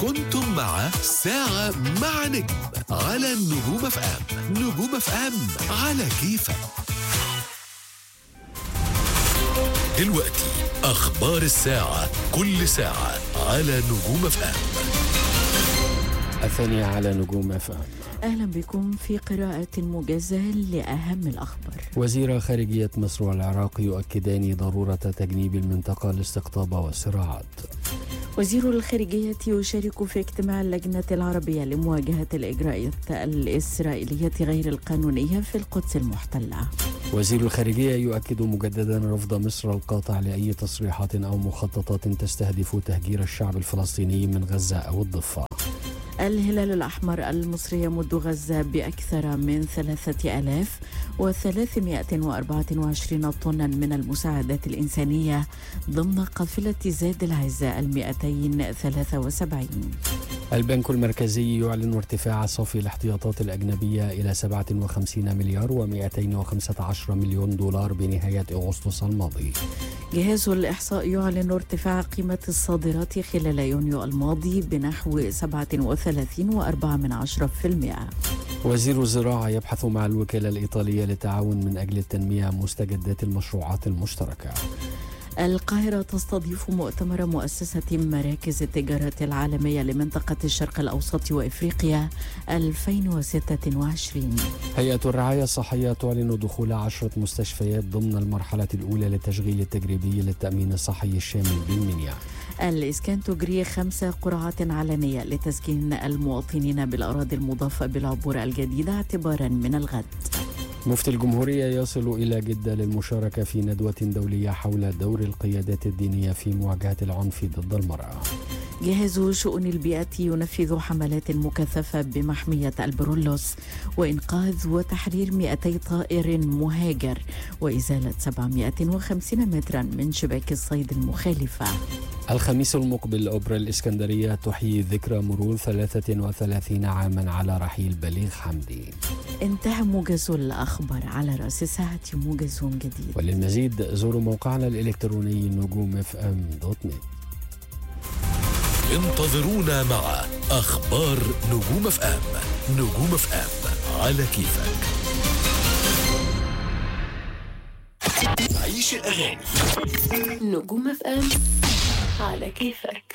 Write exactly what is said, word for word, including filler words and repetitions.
كنتم مع ساعة مع نجم على نجوم اف ام. نجوم اف ام على كيفك. دلوقتي أخبار الساعة، كل ساعة على نجوم اف ام. الثانية على نجوم اف ام. أهلا بكم في قراءة موجزة لأهم الأخبار. وزير خارجية مصر والعراق يؤكدان ضرورة تجنيب المنطقة لاستقطاب والصراعات. وزير الخارجية يشارك في اجتماع اللجنة العربية لمواجهة الإجراءات الإسرائيلية غير القانونية في القدس المحتلة. وزير الخارجية يؤكد مجددا رفض مصر القاطع لأي تصريحات أو مخططات تستهدف تهجير الشعب الفلسطيني من غزة أو الضفة. الهلال الأحمر المصري يمد غزة بأكثر من ثلاثة آلاف وثلاثمائة وأربعة وعشرين طنا من المساعدات الإنسانية ضمن قافلة زاد العزة المئتين وثلاثة وسبعين. البنك المركزي يعلن ارتفاع صافي الاحتياطات الأجنبية إلى سبعة وخمسين مليار ومئتين وخمسة عشر مليون دولار بنهاية أغسطس الماضي. جهاز الإحصاء يعلن ارتفاع قيمة الصادرات خلال يونيو الماضي بنحو سبعة وثلاثين فاصلة أربعة بالمئة. وزير الزراعة يبحث مع الوكالة الإيطالية للتعاون من أجل التنمية مستجدات المشروعات المشتركة. القاهرة تستضيف مؤتمر مؤسسة مراكز التجارة العالمية لمنطقة الشرق الأوسط وإفريقيا ألفين وستة وعشرين. هيئة الرعاية الصحية تعلن دخول عشرة مستشفيات ضمن المرحلة الأولى للتشغيل التجريبي للتأمين الصحي الشامل بالمنيا. الإسكان تجري خمس قرعات علنية لتسكين المواطنين بالأراضي المضافة بالعبور الجديدة اعتبارا من الغد. مفتي الجمهورية يصل إلى جدة للمشاركة في ندوة دولية حول دور القيادات الدينية في مواجهة العنف ضد المرأة. جهاز شؤون البيئة ينفذ حملات مكثفة بمحمية البرولوس وإنقاذ وتحرير مئتي طائر مهاجر وإزالة سبعمائة وخمسين مترا من شباك الصيد المخالفة. الخميس المقبل أوبرا الإسكندرية تحيي ذكرى مرور ثلاثة وثلاثين عاما على رحيل بليغ حمدي. انتهى موجز الأخبار على رأس ساعة موجز جديد. وللمزيد زوروا موقعنا الإلكتروني نجوم اف ام دوت نت. انتظرونا مع أخبار نجوم اف ام. نجوم اف ام على كيفك. عيش الأغاني. نجوم اف ام على كيفك.